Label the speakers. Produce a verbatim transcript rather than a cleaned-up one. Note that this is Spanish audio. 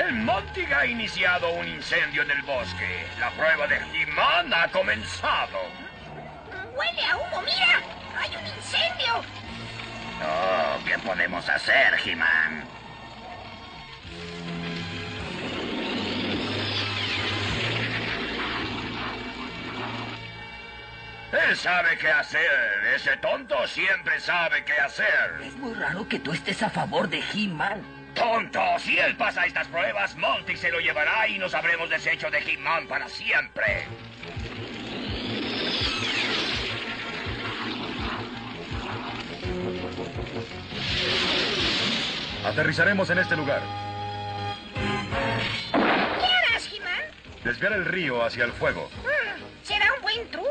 Speaker 1: El Monty ha iniciado un incendio en el bosque. La prueba de He-Man ha comenzado.
Speaker 2: ¡Huele a humo! ¡Mira! ¡Hay un incendio!
Speaker 1: Oh, ¿qué podemos hacer, He-Man? Él sabe qué hacer. Ese tonto siempre sabe qué hacer.
Speaker 3: Es muy raro que tú estés a favor de He-Man.
Speaker 1: ¡Tonto! Si él pasa estas pruebas, Monty se lo llevará y nos habremos deshecho de He-Man para siempre.
Speaker 4: Aterrizaremos en este lugar.
Speaker 2: ¿Qué harás, He-Man?
Speaker 4: Desviar el río hacia el fuego.
Speaker 2: Hmm, será un buen truco.